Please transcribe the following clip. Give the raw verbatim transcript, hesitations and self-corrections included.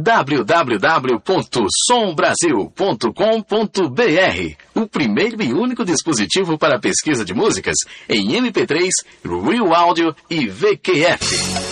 w w w ponto som brasil ponto com ponto b r, o primeiro e único dispositivo para pesquisa de músicas em M P três, Real Audio e V Q F.